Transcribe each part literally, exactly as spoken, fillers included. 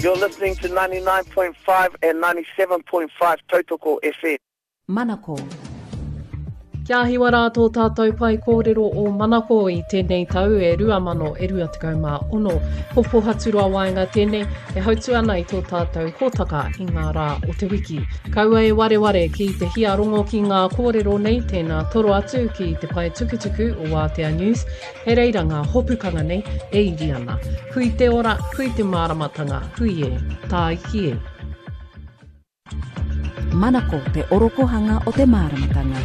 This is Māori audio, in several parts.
You're listening to ninety-nine point five and ninety-seven point five Tautoko F M. Manako. Kia hiwa rā tō tātou pai kōrero o Manako i tēnei tau e rua mano e rua tekau mā ono. Ko Pohaturua Waenga tēnei e hautu ana i tō tātou hōtaka i ngā rā o te wiki. Kaua e ware ware ki te hia rongo ki ngā kōrero nei tēnā toro atu ki te pai tukutuku o Aotea News. He reira ngā hopukanga nei e iri ana. Hui te ora, hui te māramatanga, hui e, tā iki e. Manako, te orokohanga o te māramatanga.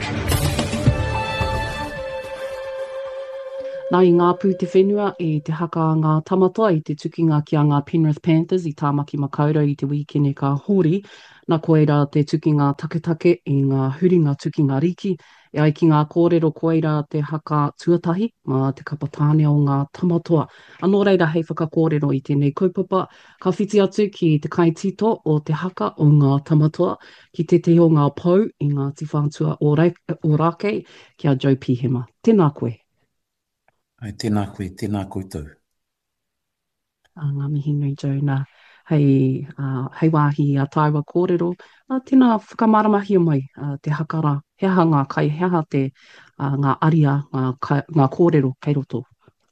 Nā i ngā pū te whenua i te haka ngā tamatoa i te tukinga ki a ngā Penrith Panthers i Tāmaki Makaurau i te wikene ka hori. Nā koeira te tukinga taketake i ngā huringa tukinga riki. E ai ki ngā kōrero koeira te haka tuatahi mā te kapatāne o ngā tamatoa. Anō reira hei whakakōrero i tēnei kaupapa. Ka whiti atu ki te kaitito o te haka o ngā tamatoa ki te te o ngā pau i ngā tiwhātua o, o Rake ki a Joe Pihema. Tēnā koe. Ai, tēnā koe, tēnā koutou. Uh, ngā mihi nui Joe, nā hei, uh, hei wāhi a tāua kōrero, uh, tēnā whakamaramahi mai uh, te hakara, heha ngā kai, heha te uh, ngā aria, ngā, kai, ngā kōrero kei roto.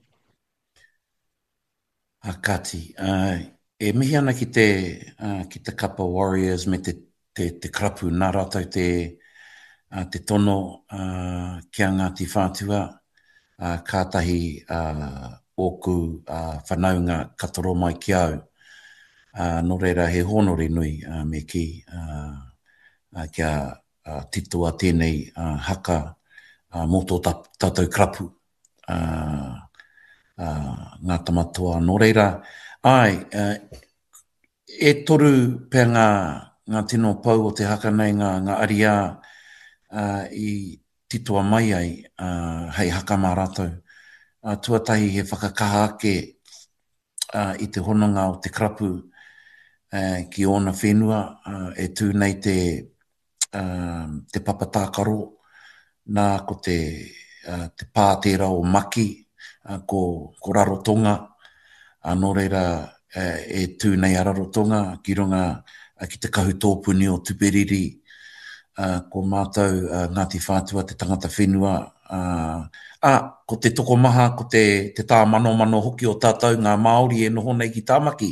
A kati, uh, e mihi ana ki te, uh, ki te Kapa Warriors me te, te, te krapu, nā rātou te, uh, te tono uh, kia ngā ti whātua, Uh, kātahi uh, oku uh, whanaunga katoro mai ki au. Uh, nō reira he honore nui uh, me ki uh, uh, kia uh, titoa tēnei uh, haka uh, mō tō tātou krapu. Uh, uh, ngā tamatoa nō reira. Ai, uh, e toru pēr ngā, ngā tino pau o te haka nei ngā, ngā aria uh, i titoa mai ai uh, hei haka mā rātou. Uh, tuatahi he whakakaha ake uh, i te hononga o te krapu uh, ki ona whenua uh, e tū nei te, uh, te papatākaro nā ko te, uh, te pātera o maki uh, ko, ko rarotonga. Uh, nō reira uh, e tū nei a rarotonga ki runga uh, ki te kahu tōpuni o Tuperiri. Uh, ko mātou uh, Ngāti Whātua, te tangata whenua. Uh, a, ko te toko maha, ko te, te tā mano mano hoki o tātou, ngā Māori e noho nei ki Tāmaki.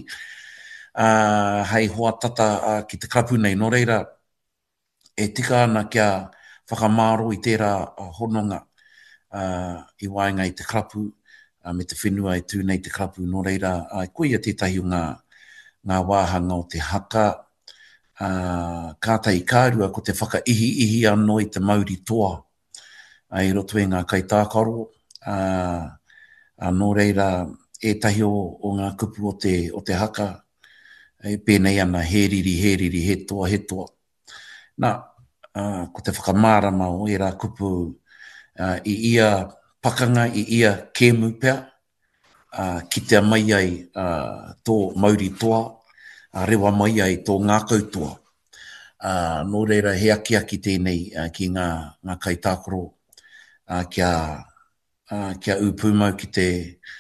Uh, hei hoa tata uh, ki te krapu nei, nō reira, e tika ana kia whakamāro i tērā uh, hononga uh, i waenga i te krapu, uh, me te whenua e tū nei te krapu, nō reira, uh, koe ia tētahi o ngā, ngā wāhanga o te haka, Uh, kātai kārua ko te whakaihi ihi anō i te mauri toa. Uh, I roto e ngā kaitākaro, uh, uh, nō reira e tahi o, o ngā kupu o te, o te haka, e pēnei ana he riri, he riri, he toa, he toa. Nā, uh, ko te whakamārama o e rā kupu uh, i ia pakanga, i ia kēmu pea, uh, ki te mai ai uh, tō mauri toa, a rewa mai ai tō ngā koutua. Uh, nō reira he aki aki tēnei uh, ki ngā, ngā kaitākaro uh, kia, uh, kia upumau ki te,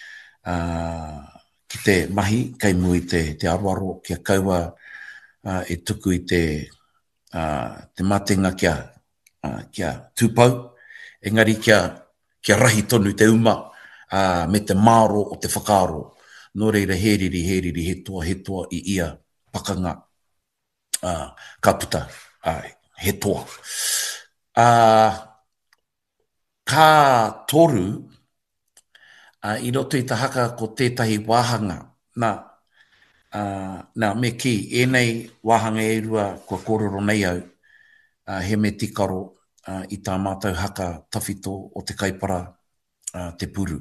uh, ki te mahi, kei mui te, te aroaro, kia kaua uh, e tuku i te, uh, te matenga kia, uh, kia tūpau, engari kia, kia rahi tonu te uma uh, me te māro o te whakaaro. Nō reira he riri, he riri, he toa, he toa i ia pakanga uh, ka puta, uh, he toa. Uh, ka toru, uh, i roto i ta haka ko tētahi wāhanga, nā, uh, nā me ki, e nei wāhanga e rua kua kōrero nei au, uh, he me tikaro uh, i tā mātou haka tawhito o te kaipara uh, te puru.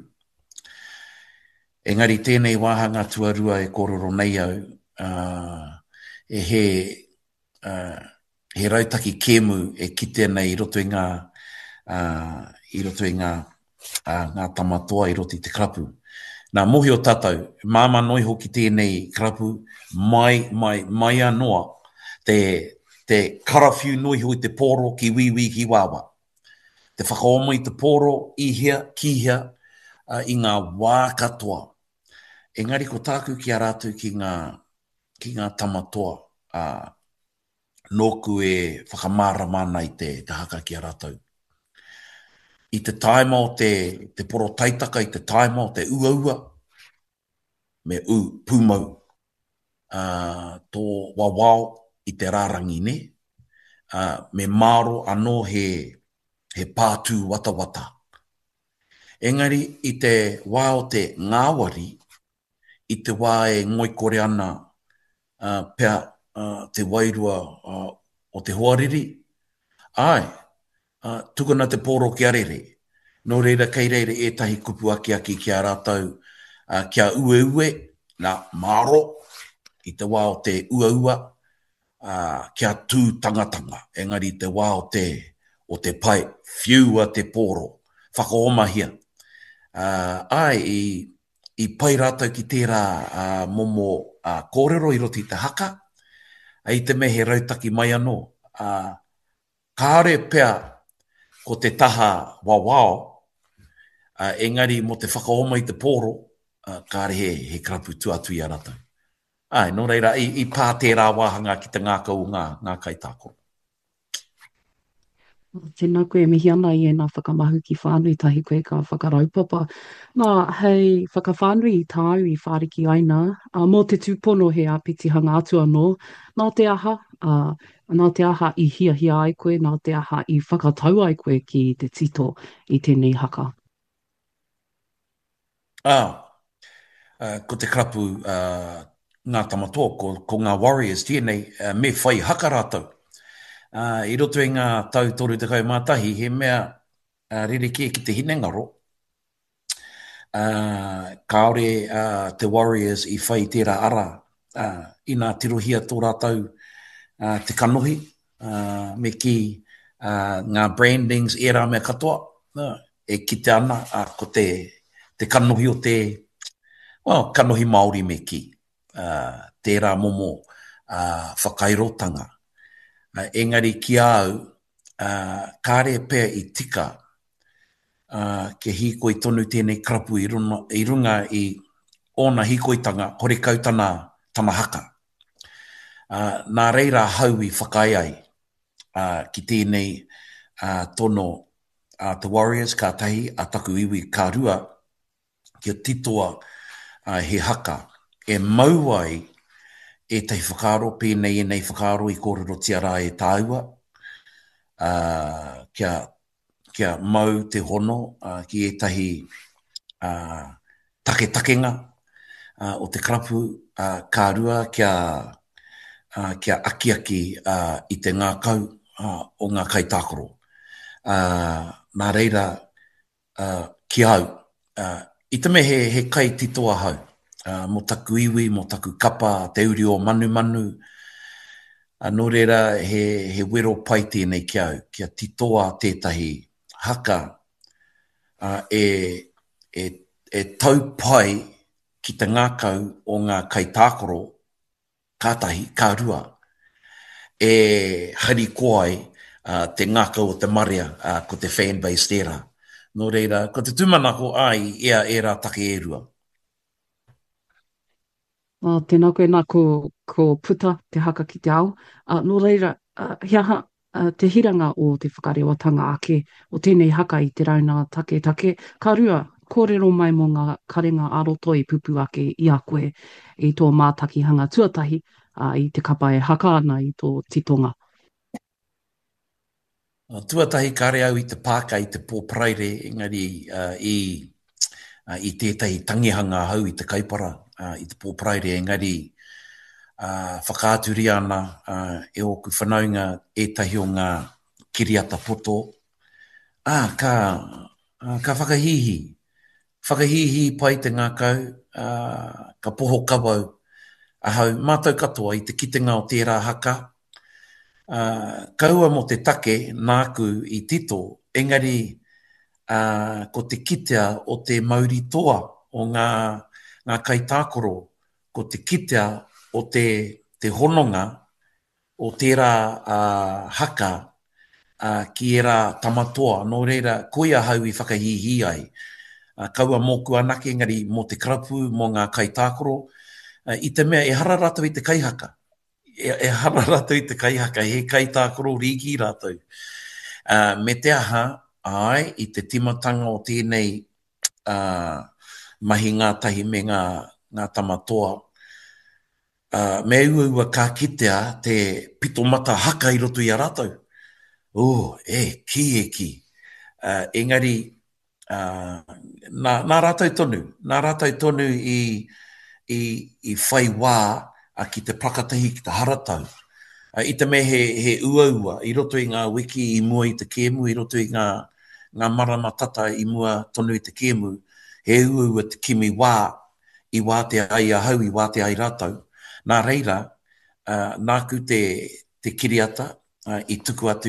Engari tēnei wāhanga tuarua e kōrero nei au, uh, e he, uh, he rautaki kēmu e kite nei i roto i ngā, uh, i roto i ngā, uh, ngā tamatoa i roto i te krapu. Nā mohi o tātou, māma noi hoki tēnei krapu, mai, mai, mai anoa, te, te karawhiu noi hoi te pōro ki wiwi ki wawa. Te whakaoma i te pōro, i hea, ki hea, uh, i ngā wā katoa. Engari ko tāku ki a rātou ki ngā, ki ngā tamatoa uh, nōku e whakamara mana i te, te haka ki a rātou. I te taima o te, te poro taitaka, i te taima o te uaua, me u, pūmau, uh, tō wawao i te rārangi ne, uh, me maro anō he, he pātū wata wata. Engari, i te wā o te ngāwari, i te wā e ngoi kore ana uh, pia uh, te wairua uh, o te hoariri, ai, uh, tukuna te pōro ki arere. Nō reira kei reire e tahi kupu aki aki ki a rātou uh, kia ue ue, nā maro, i te wā o te ua ua, uh, kia tū tangatanga. Engari te wā o te, o te pai, whiua te pōro, whakaomahia. Uh, ai, i, i pai rātou ki tērā uh, momo uh, kōrero i roti te haka, i te mehe rautaki mai anō. Uh, kāre pea ko te taha wawao, uh, engari mo te whakaoma i te pōro, uh, kāre he, he karapu tuatui a rātou. Ai, nō reira, i, i pā tērā wāhanga ki te ngākau ngā, ngā kaitākoro. Tēnā koe mihi ana i e nā whakamahu ki whānui tahi koe ka whakaraupapa. Nā, hei whakawhānui i tāu i whāriki aina, uh, mō te tūpono he apiti hanga atu anō, nā te aha, uh, nā te aha i hia hia ai koe, nā te aha i whakatau ai koe ki te tito i tēnei haka. Ah, uh, ko te krapu uh, ngā tamatoa, ko, ko ngā warriors tēnei, uh, me whai haka rātou. Uh, I roto e ngā tau toru te kaumātahi, he mea uh, ririke ki te hinengaro. Uh, kaore uh, te warriors i whai tērā ara uh, i ngā tirohia tō rātou uh, te kanohi, uh, me ki uh, ngā brandings e rā mea katoa, uh, e kite ana uh, ko te, te kanohi o te, well, kanohi Māori me ki, uh, tērā momo uh, whakairotanga. Uh, engari ki au, uh, kāre pēr i tika uh, ke hiko i tonu tēnei karapu i runga, i runga i ona hikoitanga hore kautana tana haka. Uh, nā reira hau i whakai ai uh, ki tēnei uh, tono uh, The Warriors kātahi a taku iwi kā rua kia titoa uh, he haka. E mau ai e tai whakaro, pēnei e nei whakaro i kōrero tiara e tāua. Uh, kia, kia mau te hono uh, ki e tahi uh, take takenga uh, o te karapu uh, kārua kia, uh, kia aki aki uh, i te ngākau uh, o ngā kaitākoro. Uh, nā reira uh, ki au. Uh, I te me he, he kai titoa hau. Uh, mo taku iwi, mo taku kapa, te uri o manu manu. Uh, nō reira he, he wero pai tēnei ki au, kia titoa tētahi haka uh, e, e, e tau pai ki te ngākau o ngā kaitākoro kātahi, kā rua, e hari koai uh, te ngākau o te maria uh, ko te fanbase tērā. Nō reira, ko te tūmanako ai ea e rā take e rua. Uh, tēnā koe nā ko, ko puta te haka ki te ao. Uh, nō reira, uh, hiaha, uh, te hiranga o te whakarewatanga ake o tēnei haka i te rauna take take. Ka rua, kōrero mai mō ngā karenga aroto i pupu ake i a koe i tō mātaki hanga tuatahi uh, i te kapa e haka ana i tō titonga. Uh, tuatahi kare au i te pāka i te pōpraire, engari uh, i, uh, i tētahi tangihanga hau i te kaipara. Uh, i te pōpraire, engari uh, whakaaturi ana uh, e oku whanaunga e tahi o ngā kiriata poto. Ah, ka, uh, ka whakahihi. Whakahihi pai te ngākau, uh, ka poho kawau. Ahau, mātou katoa i te kitenga o tērā haka. Uh, kaua mo te take nāku i tito, engari uh, ko te kitea o te mauri toa o ngā ngā kaitākoro, ko te kitea o te, te hononga o tērā uh, haka uh, ki era tamatoa. Nō reira, koia hau i whakahihi ai. Uh, kaua mōku anake, engari mō te karapu, mō ngā kaitākoro, uh, i te mea e hara rātou i te kaihaka. E, e hara rātou i te kaihaka, he kai tā koro riki rātou. Uh, me te aha, ai, i te timatanga o tēnei uh, mahi ngātahi me ngā, ngā tamatoa, uh, me ua ua ka kitea te pito mata haka i roto i a rātou. Oh, e, ki e ki. Uh, engari, uh, nā, nā rātou tonu, nā rātou tonu i, i, i whai wā a ki te prakatahi ki te haratau. Uh, I te me he, he ua ua, i roto i ngā wiki i mua i te kēmu, i roto i ngā, ngā marama tata i mua tonu i te kēmu, he ua ua te kimi wā, i wā te ai ahau, i wā te ai rātou. Nā reira, uh, nāku te, te kiriata, uh, i tuku atu